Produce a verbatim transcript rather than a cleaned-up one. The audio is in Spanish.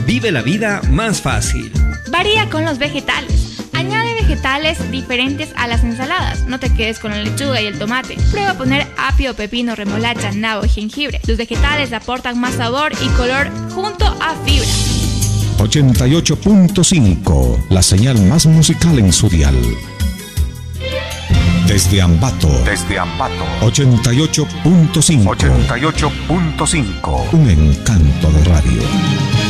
Vive la vida más fácil. Varía con los vegetales. Añade vegetales diferentes a las ensaladas. No te quedes con la lechuga y el tomate. Prueba a poner apio, pepino, remolacha, nabo y jengibre. Los vegetales aportan más sabor y color junto a fibra. ochenta y ocho punto cinco, la señal más musical en su dial. Desde Ambato. Desde Ambato. ochenta y ocho punto cinco. ochenta y ocho punto cinco. Un encanto de radio.